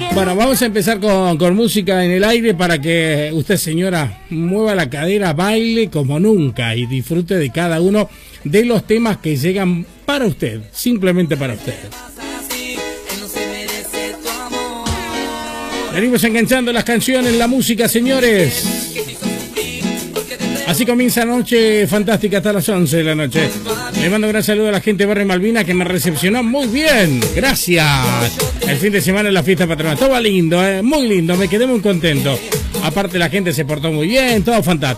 Bueno, vamos a empezar con música en el aire para que usted, señora, mueva la cadera, baile como nunca y disfrute de cada uno de los temas que llegan para usted, simplemente para usted. Venimos enganchando las canciones, la música, señores. Así comienza Noche Fantástica hasta las 11 de la noche. Le mando un gran saludo a la gente de Barrio Malvina que me recepcionó muy bien. Gracias. El fin de semana en la fiesta patronal. Todo lindo, muy lindo. Me quedé muy contento. Aparte la gente se portó muy bien, todo fantástico.